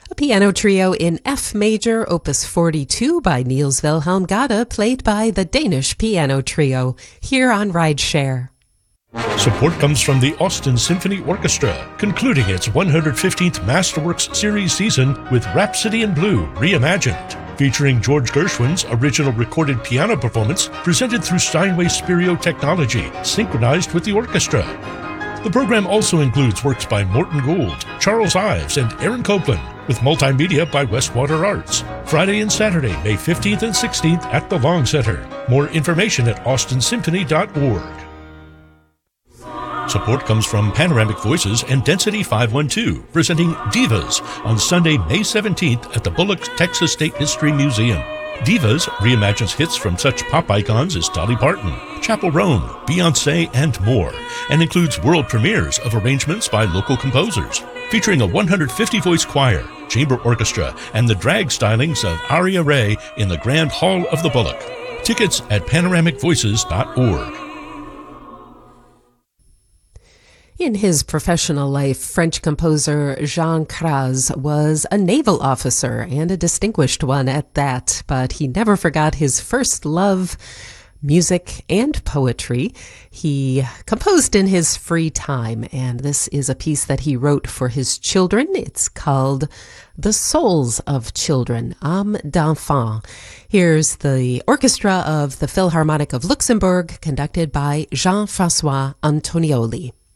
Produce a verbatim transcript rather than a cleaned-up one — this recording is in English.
A piano trio in F major, opus forty-two by Niels Wilhelm Gade, played by the Danish Piano Trio, here on Rideshare. Support comes from the Austin Symphony Orchestra, concluding its one hundred fifteenth Masterworks Series season with Rhapsody in Blue Reimagined, featuring George Gershwin's original recorded piano performance presented through Steinway Stereo technology, synchronized with the orchestra. The program also includes works by Morton Gould, Charles Ives, and Aaron Copland, with multimedia by Westwater Arts. Friday and Saturday, May fifteenth and sixteenth at the Long Center. More information at austin symphony dot org. Support comes from Panoramic Voices and Density five one two, presenting Divas on Sunday, May seventeenth at the Bullock Texas State History Museum. Divas reimagines hits from such pop icons as Dolly Parton, Chappell Roan, Beyoncé, and more, and includes world premieres of arrangements by local composers, featuring a one hundred fifty voice choir, chamber orchestra, and the drag stylings of Aria Ray in the Grand Hall of the Bullock. Tickets at panoramic voices dot org. In his professional life, French composer Jean Cras was a naval officer, and a distinguished one at that, but he never forgot his first love, music and poetry. He composed in his free time, and this is a piece that he wrote for his children. It's called The Souls of Children, Âme d'Enfant. Here's the orchestra of the Philharmonic of Luxembourg, conducted by Jean-François Antonioli.